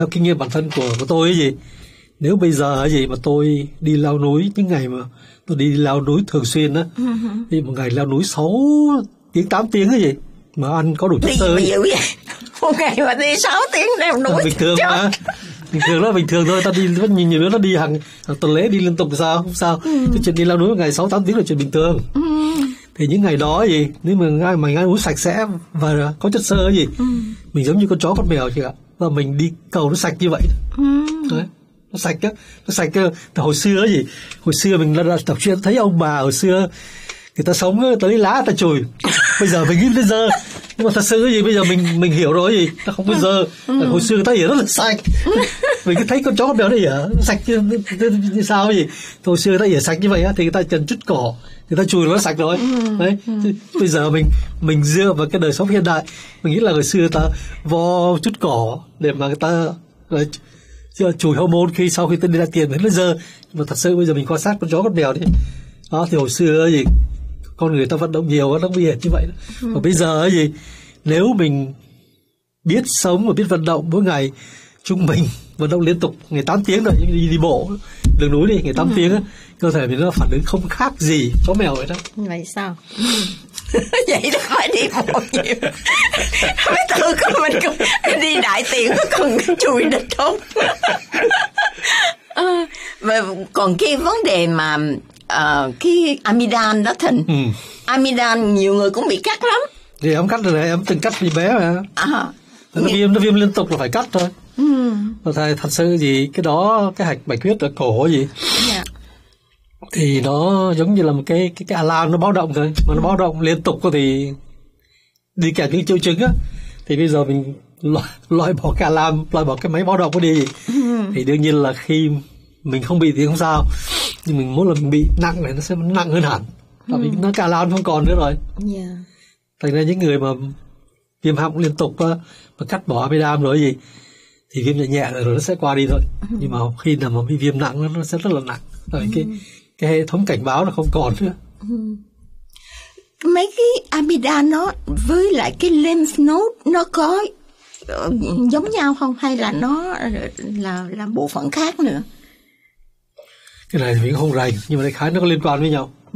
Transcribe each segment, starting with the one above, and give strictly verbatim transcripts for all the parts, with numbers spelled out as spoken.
Kinh nghiệm bản thân của, của tôi ấy gì, nếu bây giờ ấy gì mà tôi đi leo núi, những ngày mà tôi đi leo núi thường xuyên á, uh-huh. thì một ngày leo núi sáu tiếng tám tiếng ấy gì mà ăn có đủ chất xơ đi vậy, một ngày mà đi sáu tiếng leo núi à, bình thường mà bình thường đó bình thường thôi. Ta đi vẫn nhìn nhiều đứa nó đi hàng, hàng tuần lễ đi liên tục thì sao không sao, uh-huh. cái chuyện đi leo núi một ngày sáu tám tiếng là chuyện bình thường. Uh-huh. Thì những ngày đó gì nếu mà ai mà ăn uống sạch sẽ và có chất xơ gì, uh-huh. mình giống như con chó con mèo chị ạ, và mình đi cầu nó sạch như vậy. Uh-huh. Đấy. Nó sạch á, nó sạch á. Từ hồi xưa gì, hồi xưa mình đã tập chuyện thấy ông bà hồi xưa người ta sống tới lá người ta chùi, bây giờ mình nghĩ đến giờ, nhưng mà thật sự cái gì bây giờ mình mình hiểu rồi gì, nó không bao giờ. Ừ. Hồi xưa người ta hiểu rất là sạch, mình cứ thấy con chó con mèo nó hiểu sạch như, như sao gì, hồi xưa người ta hiểu sạch như vậy á, thì người ta cần chút cỏ, người ta chùi nó sạch rồi. Ừ. Đấy. Ừ. Bây giờ mình mình dựa vào cái đời sống hiện đại, mình nghĩ là hồi xưa người ta vo chút cỏ để mà người ta chùi hormone khi sau khi tôi đi ra tiền đến bây giờ. Nhưng mà thật sự bây giờ mình quan sát con chó con mèo đi đó, thì hồi xưa gì con người ta vận động nhiều nó nguy hiểm như vậy đó. Ừ. Và bây giờ gì nếu mình biết sống và biết vận động mỗi ngày trung bình vận động liên tục ngày tám tiếng rồi, đi đi bộ đường núi đi ngày tám ừ. tiếng đó, cơ thể mình nó phản ứng không khác gì chó mèo vậy đó. Vậy sao? Vậy đó phải đi bộ nhiều. Mấy tự của mình cũng đi đại tiện có cần chùi địch không? À, và còn cái vấn đề mà uh, cái amidan đó Thịnh, ừ. amidan nhiều người cũng bị cắt lắm. Thì em cắt rồi này, em từng cắt vì bé mà. À, nó nghe... viêm nó viêm liên tục là phải cắt thôi. Ừ. Và thầy thật sự gì cái đó cái hạch bạch huyết ở cổ gì. Yeah. Thì nó giống như là một cái cái cái alarm nó báo động thôi, mà nó báo động liên tục thì đi kèm những triệu chứng á, thì bây giờ mình loại, loại bỏ cái alarm, loại bỏ cái máy báo động có đi gì. Ừ. Thì đương nhiên là khi mình không bị thì không sao, nhưng mình muốn là mình bị nặng này nó sẽ nặng hơn hẳn, tại vì ừ. nó cái alarm không còn nữa rồi. Yeah. Thành ra những người mà viêm họng liên tục á, mà cắt bỏ amidan rồi gì thì viêm nhẹ nhẹ rồi nó sẽ qua đi thôi. Ừ. Nhưng mà khi nào mà bị viêm nặng nó sẽ rất là nặng, tại ừ. cái cái hệ thống cảnh báo nó không còn nữa. Ừ. Mấy cái amidan nó với lại cái lymph node nó có giống nhau không, hay là nó là là bộ phận khác nữa? Cái này thì mình không rành, nhưng mà đại khái nó có liên quan với nhau. Ừ.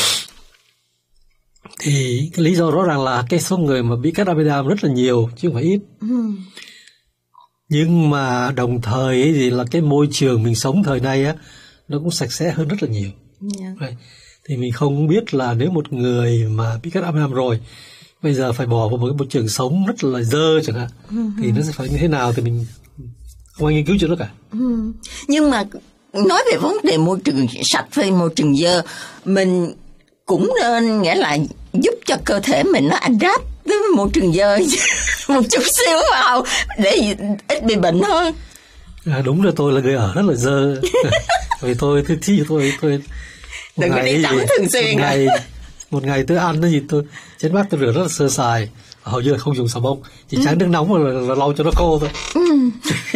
Thì cái lý do rõ ràng là cái số người mà bị cắt amidan rất là nhiều chứ không phải ít. Ừ. Nhưng mà đồng thời ấy thì là cái môi trường mình sống thời nay á nó cũng sạch sẽ hơn rất là nhiều. Yeah. Thì mình không biết là nếu một người mà bị cắt amidan rồi bây giờ phải bỏ vào một cái môi trường sống rất là dơ chẳng hạn, uh-huh. thì nó sẽ phải như thế nào thì mình không ai nghiên cứu chuyện đó cả. Uh-huh. Nhưng mà nói về vấn đề môi trường sạch với môi trường dơ, mình cũng nên nghĩa là giúp cho cơ thể mình nó adapt với môi trường dơ một chút xíu vào để ít bị bệnh hơn. À, đúng là tôi là người ở rất là dơ. Vì tôi thứ thi tôi tôi đừng có đi tắm thường xuyên. Một ngày một ngày tôi ăn cái gì tôi trên bát tôi rửa rất là sơ sài, hầu như là không dùng xà bông, chỉ tráng nước nóng là, là lau cho nó khô thôi. Ừ.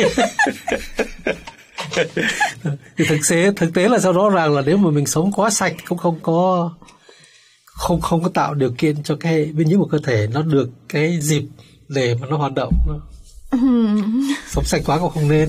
Thì thực tế thực tế là sao rõ ràng là nếu mà mình sống quá sạch cũng không có không không có tạo điều kiện cho cái bên nhiễm của cơ thể nó được cái dịp để mà nó hoạt động. Nó... Ừ. Sống sạch quá cũng không nên.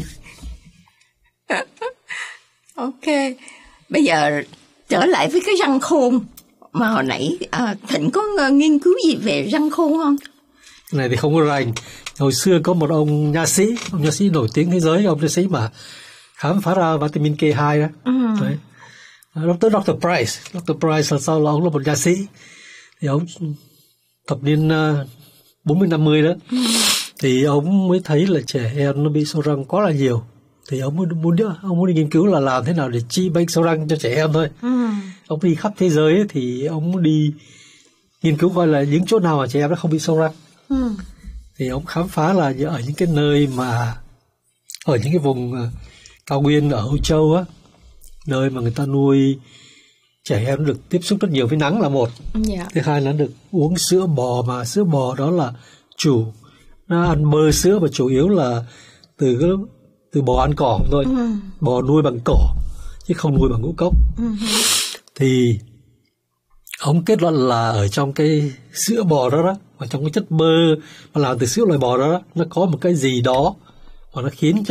Ok, bây giờ trở lại với cái răng khôn mà hồi nãy à, Thịnh có nghiên cứu gì về răng khôn không? Cái này thì không có rành. Hồi xưa có một ông nha sĩ, ông nha sĩ nổi tiếng thế giới, ông nha sĩ mà khám phá ra vitamin K hai đó. Ừ. Đấy. Doctor Doctor Price, Doctor Price là sau là ông là một nha sĩ, thì ông thập niên bốn mươi năm mươi đó, ừ. thì ông mới thấy là trẻ em nó bị sâu răng quá là nhiều. Thì ông muốn muốn ông muốn đi nghiên cứu là làm thế nào để trị bệnh sâu răng cho trẻ em thôi. Ừ. Ông đi khắp thế giới ấy, thì ông đi nghiên cứu coi là những chỗ nào mà trẻ em nó không bị sâu răng. Ừ. Thì ông khám phá là ở những cái nơi mà ở những cái vùng cao nguyên ở Âu Châu á, nơi mà người ta nuôi trẻ em được tiếp xúc rất nhiều với nắng là một. Yeah. Thứ hai là được uống sữa bò, mà sữa bò đó là chủ nó ăn bơ sữa và chủ yếu là từ cái từ bò ăn cỏ thôi, ừ. bò nuôi bằng cỏ chứ không nuôi bằng ngũ cốc. Ừ. Thì ông kết luận là ở trong cái sữa bò đó đó, ở trong cái chất bơ mà làm từ sữa loài bò đó, đó nó có một cái gì đó hoặc nó khiến